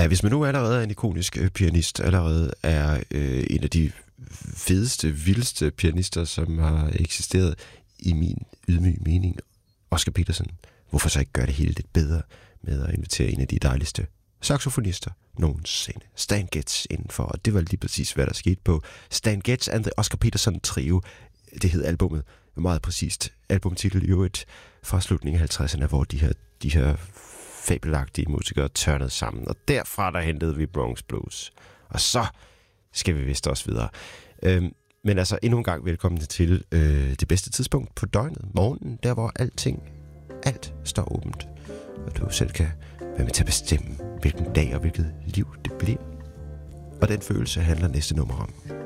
Ja, hvis man nu allerede er en ikonisk pianist, allerede er en af de fedeste, vildeste pianister, som har eksisteret i min ydmyge mening, Oscar Peterson, hvorfor så ikke gøre det hele lidt bedre med at invitere en af de dejligste saxofonister nogensinde, Stan Getz, indenfor. Og det var lige præcis, hvad der skete på Stan Getz and the Oscar Peterson Trio. Det hed albumet, meget præcist albumtitel i øvrigt, fra slutningen af 50'erne, hvor de her fabelagtige musikere tørnede sammen. Og derfra der hentede vi Bronx Blues. Og så skal vi vist også videre. Men altså endnu en gang velkommen til det bedste tidspunkt på døgnet. Morgenen, der hvor alt står åbent. Og du selv kan være med til at bestemme, hvilken dag og hvilket liv det bliver. Og den følelse handler næste nummer om.